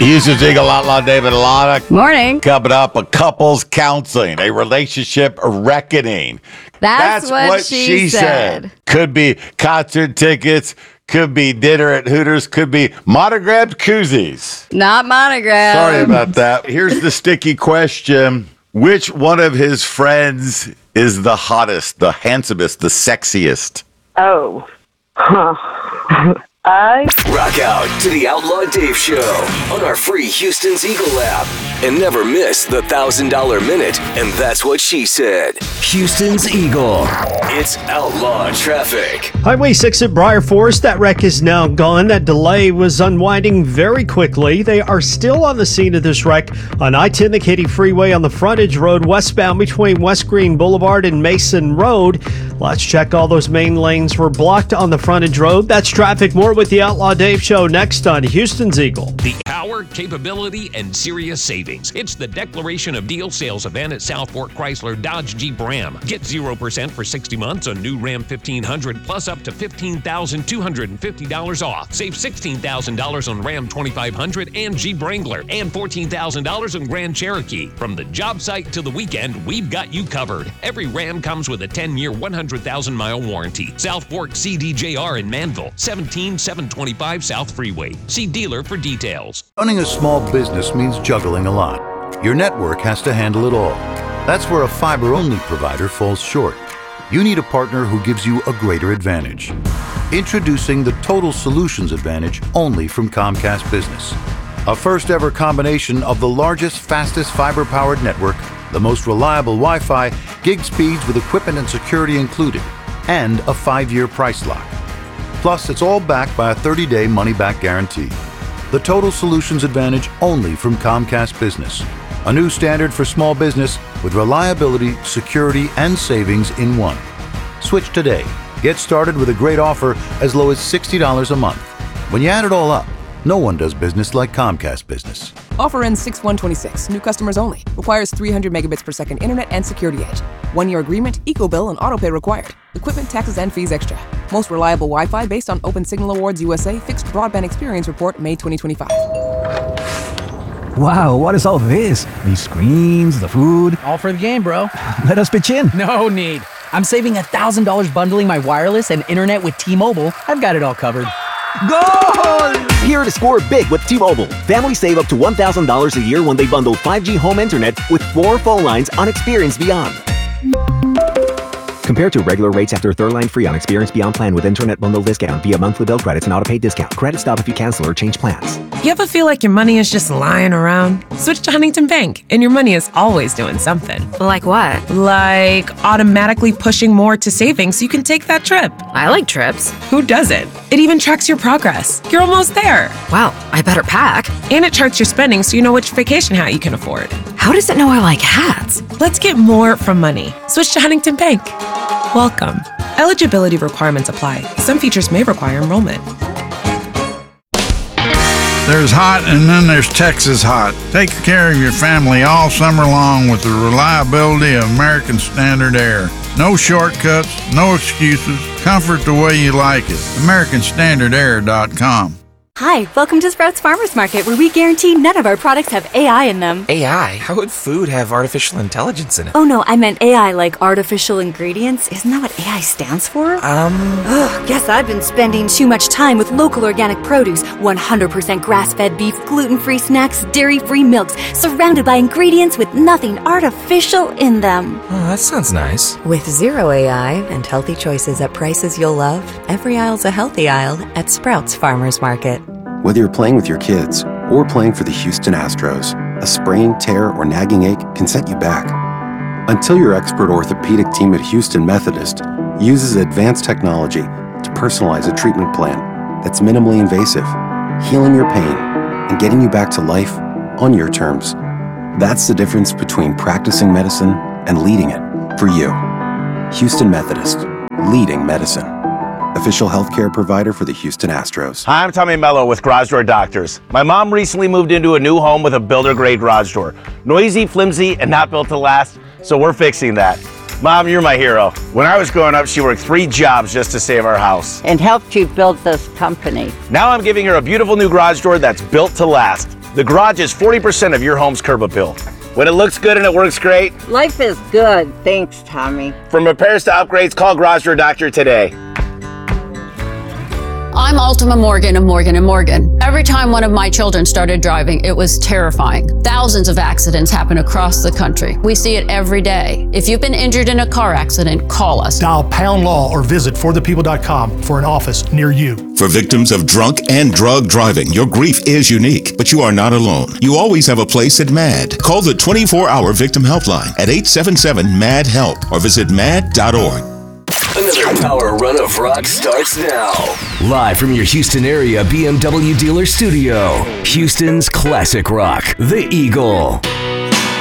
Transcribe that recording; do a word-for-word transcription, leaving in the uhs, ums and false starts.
Houston's Eagle Outlaw David Alana. Morning. Coming up, a couples counseling, a relationship reckoning. That's, That's what, what she, she said. said. Could be concert tickets, could be dinner at Hooters, could be monogrammed koozies. Not monogrammed. Sorry about that. Here's the sticky question. Which one of his friends is the hottest, the handsomest, the sexiest? Oh. Huh. I rock out to the Outlaw Dave Show on our free Houston's Eagle app. And never miss the one thousand dollar minute. And that's what she said. Houston's Eagle. It's Outlaw Traffic. Highway six at Briar Forest. That wreck is now gone. That delay was unwinding very quickly. They are still on the scene of this wreck on I ten, the Katy Freeway on the frontage road westbound between West Green Boulevard and Mason Road. Let's check all those main lanes were blocked on the frontage road. That's traffic. More with the Outlaw Dave Show next on Houston's Eagle. The power, capability, and serious savings. It's the Declaration of Deal sales event at South Fork Chrysler Dodge Jeep Ram. Get zero percent for sixty months on new Ram fifteen hundred plus up to fifteen thousand two hundred fifty dollars off. Save sixteen thousand dollars on Ram twenty-five hundred and Jeep Wrangler and fourteen thousand dollars on Grand Cherokee. From the job site to the weekend, we've got you covered. Every Ram comes with a ten-year, one hundred thousand mile warranty. South Fork C D J R in Manville, seventeen seven twenty-five South Freeway. See dealer for details. Running a small business means juggling a lot. Your network has to handle it all. That's where a fiber-only provider falls short. You need a partner who gives you a greater advantage. Introducing the Total Solutions Advantage only from Comcast Business. A first-ever combination of the largest, fastest fiber-powered network, the most reliable Wi-Fi, gig speeds with equipment and security included, and a five-year price lock. Plus, it's all backed by a thirty-day money-back guarantee. The Total Solutions Advantage only from Comcast Business. A new standard for small business with reliability, security, and savings in one. Switch today. Get started with a great offer as low as sixty dollars a month. When you add it all up, no one does business like Comcast Business. Offer ends six one twenty-six. New customers only. Requires three hundred megabits per second internet and security edge. One-year agreement, eco-bill, and autopay required. Equipment, taxes, and fees extra. Most reliable Wi-Fi based on Open Signal Awards U S A Fixed Broadband Experience Report, May twenty twenty-five. Wow, what is all this? These screens, the food. All for the game, bro. Let us pitch in. No need. I'm saving one thousand dollars bundling my wireless and internet with T-Mobile. I've got it all covered. Goal! Here to score big with T-Mobile. Families save up to one thousand dollars a year when they bundle five G home internet with four phone lines on Experience Beyond. Compared to regular rates after third line free on Experience Beyond plan with internet bundle discount via monthly bill credits and auto-pay discount. Credit stop if you cancel or change plans. You ever feel like your money is just lying around? Switch to Huntington Bank, and your money is always doing something. Like what? Like automatically pushing more to savings so you can take that trip. I like trips. Who doesn't? It even tracks your progress. You're almost there. Wow, I better pack. And it charts your spending so you know which vacation hat you can afford. How does it know I like hats? Let's get more from money. Switch to Huntington Bank. Welcome. Eligibility requirements apply. Some features may require enrollment. There's hot, and then there's Texas hot. Take care of your family all summer long with the reliability of American Standard Air. No shortcuts, no excuses. Comfort the way you like it. American Standard Air dot com. Hi, welcome to Sprouts Farmers Market, where we guarantee none of our products have A I in them. A I? How would food have artificial intelligence in it? Oh no, I meant A I like artificial ingredients. Isn't that what A I stands for? Um... Ugh, guess I've been spending too much time with local organic produce, one hundred percent grass-fed beef, gluten-free snacks, dairy-free milks, surrounded by ingredients with nothing artificial in them. Oh, that sounds nice. With zero A I and healthy choices at prices you'll love, every aisle's a healthy aisle at Sprouts Farmers Market. Whether you're playing with your kids or playing for the Houston Astros, a sprain, tear, or nagging ache can set you back. Until your expert orthopedic team at Houston Methodist uses advanced technology to personalize a treatment plan that's minimally invasive, healing your pain, and getting you back to life on your terms. That's the difference between practicing medicine and leading it for you. Houston Methodist, leading medicine. Official healthcare provider for the Houston Astros. Hi, I'm Tommy Mello with Garage Door Doctors. My mom recently moved into a new home with a builder-grade garage door. Noisy, flimsy, and not built to last, so we're fixing that. Mom, you're my hero. When I was growing up, she worked three jobs just to save our house. And helped you build this company. Now I'm giving her a beautiful new garage door that's built to last. The garage is forty percent of your home's curb appeal. When it looks good and it works great. Life is good. Thanks, Tommy. From repairs to upgrades, call Garage Door Doctor today. I'm Ultima Morgan of Morgan and Morgan. Every time one of my children started driving, it was terrifying. Thousands of accidents happen across the country. We see it every day. If you've been injured in a car accident, call us. Dial pound law or visit for the people dot com for an office near you. For victims of drunk and drug driving, your grief is unique, but you are not alone. You always have a place at MAD. Call the twenty-four hour victim helpline at eight seven seven M A D HELP or visit mad dot org. Another power run of rock starts now. Live from your Houston area B M W dealer studio, Houston's classic rock, The Eagle.